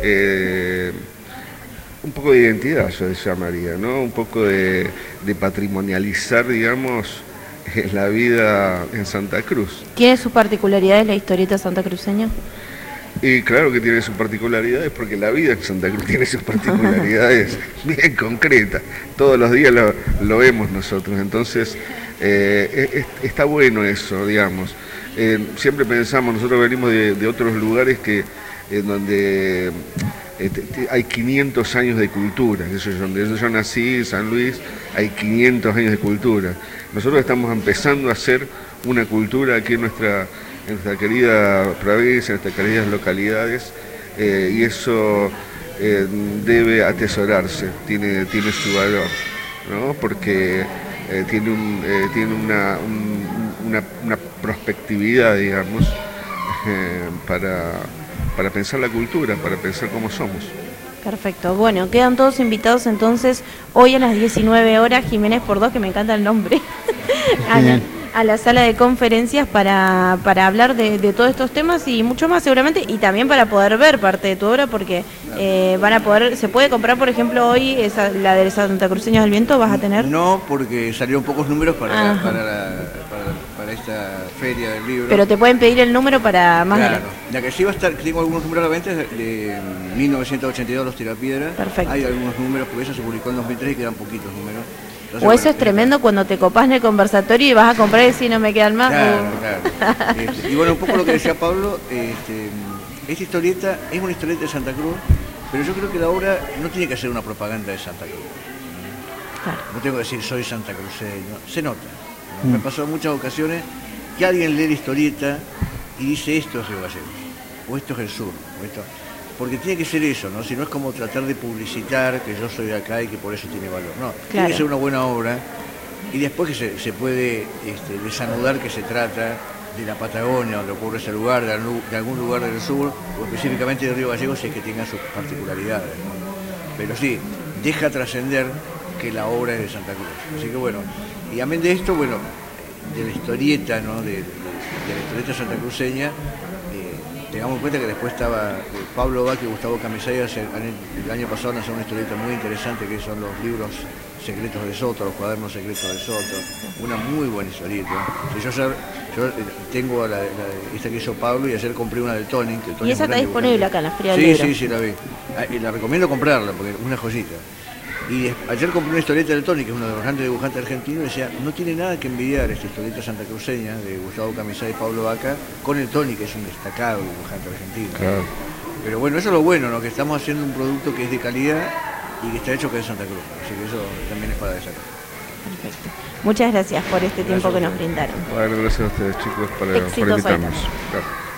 un poco de identidad, yo llamaría, ¿no? Un poco de patrimonializar, digamos, la vida en Santa Cruz. ¿Tiene sus particularidades la historieta santacruceña? Y claro que tiene sus particularidades, porque la vida en Santa Cruz tiene sus particularidades bien concretas. Todos los días lo vemos nosotros. Entonces, está bueno eso, digamos. Siempre pensamos, nosotros venimos de otros lugares en donde hay 500 años de cultura. Donde yo nací, San Luis, hay 500 años de cultura. Nosotros estamos empezando a hacer una cultura aquí en nuestra querida provincia, en nuestras queridas localidades, y eso debe atesorarse, tiene su valor, ¿no? Porque tiene una prospectividad, digamos, para pensar la cultura, para pensar cómo somos. Perfecto, bueno, quedan todos invitados entonces hoy a las 19 horas, Jiménez por 2, que me encanta el nombre, a la sala de conferencias para hablar de todos estos temas y mucho más seguramente, y también para poder ver parte de tu obra, porque se puede comprar, por ejemplo, hoy la de Santa Cruceños del Viento, ¿vas a tener? No, porque salieron pocos números para esta feria del libro. Pero te pueden pedir el número para más. Claro, la que sí va a estar, tengo algunos números a la venta, es de 1982, Los Tirapiedras. Perfecto. Hay algunos números, porque eso se publicó en 2003 y quedan poquitos números. Entonces, o eso es tremendo cuando te copás en el conversatorio y vas a comprar y decís no me quedan más. Claro. Y bueno, un poco lo que decía Pablo, esta historieta es una historieta de Santa Cruz, pero yo creo que la obra no tiene que ser una propaganda de Santa Cruz. Claro. No tengo que decir soy santacruceño, se nota. Me pasó en muchas ocasiones que alguien lee la historieta y dice esto es Río Gallegos, o esto es el sur, o esto... porque tiene que ser eso, ¿no? Si no es como tratar de publicitar que yo soy de acá y que por eso tiene valor, no, claro. Tiene que ser una buena obra y después que se puede desanudar que se trata de la Patagonia, donde ocurre ese lugar, de algún lugar del sur, o específicamente de Río Gallegos, si es que tenga sus particularidades, ¿no? Pero sí, deja trascender que la obra es de Santa Cruz. Así que bueno, y amén de esto, bueno, de la historieta, ¿no? de la historieta santacruceña, tengamos en cuenta que después estaba Pablo Vaca y Gustavo Camisaya, el año pasado lanzaron una historieta muy interesante que son los libros secretos de Soto, los cuadernos secretos de Soto, una muy buena historieta. Yo tengo esta que hizo Pablo y ayer compré una del Tony. ¿Y esa está disponible acá en la Feria del Libro? Sí, la vi. Y la recomiendo comprarla porque es una joyita. Y ayer compré una historieta del Tony, que es uno de los grandes dibujantes argentinos, y decía, no tiene nada que envidiar esta historieta santacruceña de Gustavo Camisá y Pablo Vaca con el Tony, que es un destacado dibujante argentino. Claro. Pero bueno, eso es lo bueno, ¿no? Que estamos haciendo un producto que es de calidad y que está hecho que es Santa Cruz. Así que eso también es para destacar. Perfecto. Muchas gracias por este tiempo que nos brindaron. Bueno, gracias a ustedes, chicos, por invitarnos. Claro.